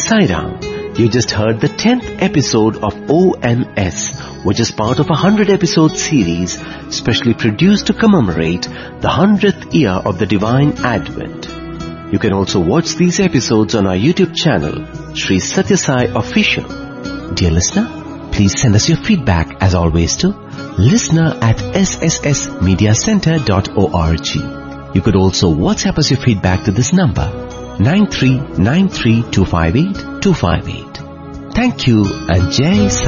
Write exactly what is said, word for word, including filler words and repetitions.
Sai Ram. You just heard the tenth episode of O M S, which is part of a hundred episode series specially produced to commemorate the hundredth year of the Divine Advent. You can also watch these episodes on our YouTube channel, Sri Satya Sai Official. Dear listener, please send us your feedback as always to listener at s s s media center dot org. You could also WhatsApp us your feedback to this number, nine three nine three two five eight two five eight. Thank you and Jai Sai.